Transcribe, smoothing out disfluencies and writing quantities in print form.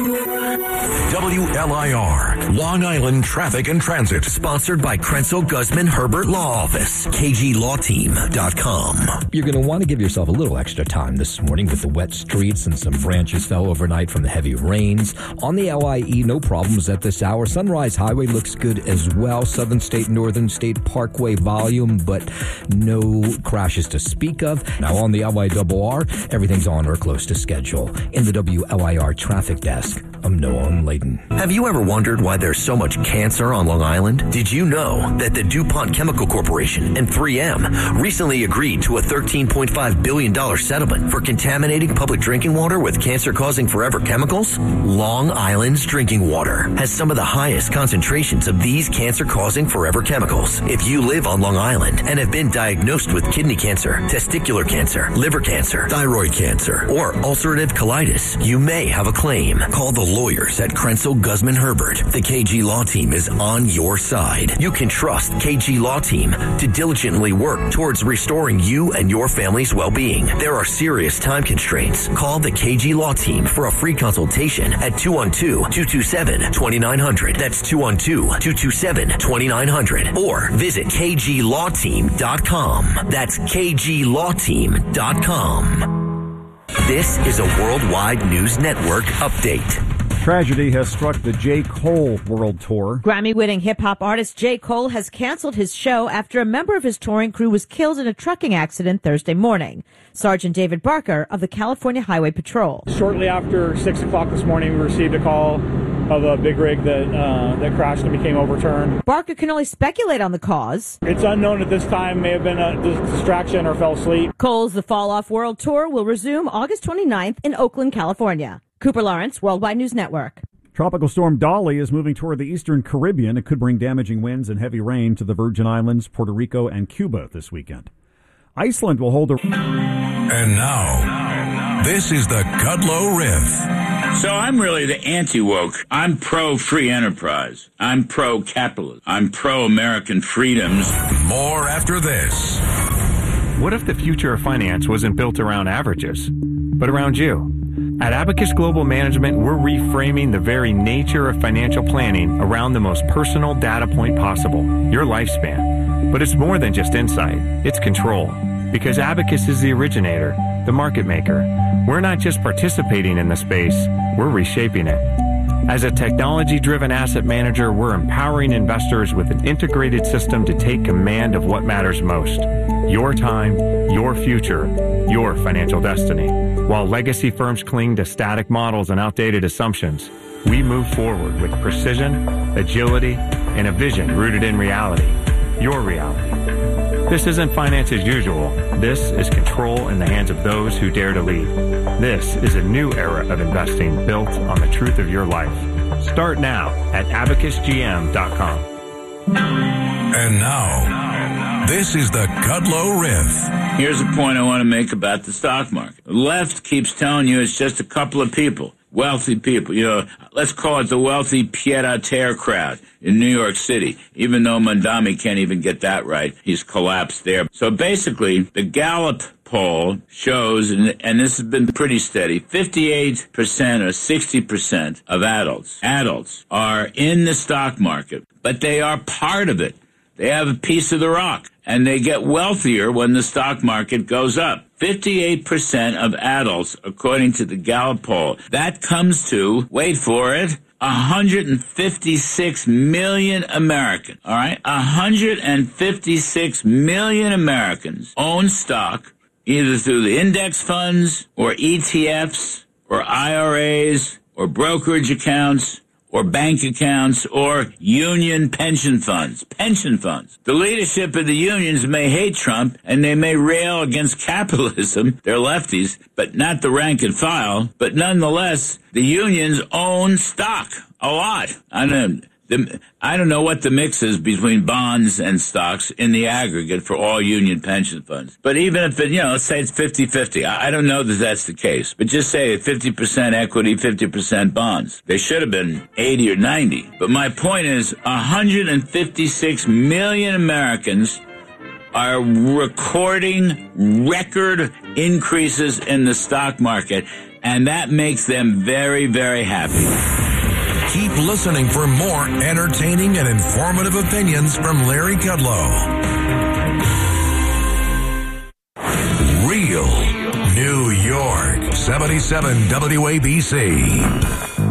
WLIR, Long Island Traffic and Transit, sponsored by Krenzel Guzman Herbert Law Office, KGLawTeam.com. You're going to want to give yourself a little extra time this morning with the wet streets, and some branches fell overnight from the heavy rains. On the LIE, no problems at this hour. Sunrise Highway looks good as well. Southern State, Northern State Parkway volume, but no crashes to speak of. Now on the LIRR, everything's on or close to schedule. In the WLIR traffic desk, I'm Noah Layden. Have you ever wondered why there's so much cancer on Long Island? Did you know that the DuPont Chemical Corporation and 3M recently agreed to a $13.5 billion settlement for contaminating public drinking water with cancer-causing forever chemicals? Long Island's drinking water has some of the highest concentrations of these cancer-causing forever chemicals. If you live on Long Island and have been diagnosed with kidney cancer, testicular cancer, liver cancer, thyroid cancer, or ulcerative colitis, you may have a claim. Call the lawyers at Krenzel Guzman Herbert. The KG Law Team is on your side. You can trust KG Law Team to diligently work towards restoring you and your family's well-being. There are serious time constraints. Call the KG Law Team for a free consultation at 212-227-2900. That's 212-227-2900. Or visit KGLawTeam.com. That's KGLawTeam.com. This is a Worldwide News Network update. Tragedy has struck the J. Cole World Tour. Grammy-winning hip-hop artist J. Cole has canceled his show after a member of his touring crew was killed in a trucking accident Thursday morning. Sergeant David Barker of the California Highway Patrol. Shortly after 6 o'clock this morning, we received a call of a big rig that crashed and became overturned. Barker can only speculate on the cause. It's unknown at this time. May have been a distraction or fell asleep. Cole's The Fall Off World Tour will resume August 29th in Oakland, California. Cooper Lawrence, Worldwide News Network. Tropical storm Dolly is moving toward the eastern Caribbean. It could bring damaging winds and heavy rain to the Virgin Islands, Puerto Rico, and Cuba this weekend. Iceland will hold a... And now, this is the Kudlow Riff. So I'm really the anti-woke. I'm pro-free enterprise. I'm pro-capitalist. I'm pro-American freedoms. More after this. What if the future of finance wasn't built around averages, but around you? At Abacus Global Management, we're reframing the very nature of financial planning around the most personal data point possible, your lifespan. But it's more than just insight, it's control. Because Abacus is the originator, the market maker. We're not just participating in the space, we're reshaping it. As a technology-driven asset manager, we're empowering investors with an integrated system to take command of what matters most. Your time, your future, your financial destiny. While legacy firms cling to static models and outdated assumptions, we move forward with precision, agility, and a vision rooted in reality. Your reality. This isn't finance as usual. This is control in the hands of those who dare to lead. This is a new era of investing built on the truth of your life. Start now at abacusgm.com. And now, this is the Kudlow Riff. Here's a point I want to make about the stock market. The left keeps telling you it's just a couple of people, wealthy people. You know, let's call it the wealthy pied-à-terre crowd in New York City, even though Mondami can't even get that right. He's collapsed there. So basically, the Gallup poll shows, and this has been pretty steady, 58% or 60% of adults are in the stock market, but they are part of it. They have a piece of the rock, and they get wealthier when the stock market goes up. 58% of adults, according to the Gallup poll. That comes to, wait for it, 156 million Americans. All right? 156 million Americans own stock, either through the index funds or ETFs or IRAs or brokerage accounts or bank accounts or union pension funds. The leadership of the unions may hate Trump and they may rail against capitalism. They're lefties, but not the rank and file. But nonetheless, the unions own stock a lot. I don't know what the mix is between bonds and stocks in the aggregate for all union pension funds. But even if it, let's say it's 50-50. I don't know that that's the case. But just say 50% equity, 50% bonds. They should have been 80 or 90. But my point is 156 million Americans are recording record increases in the stock market. and that makes them very, very happy. Keep listening for more entertaining and informative opinions from Larry Kudlow. Real New York, 77 WABC.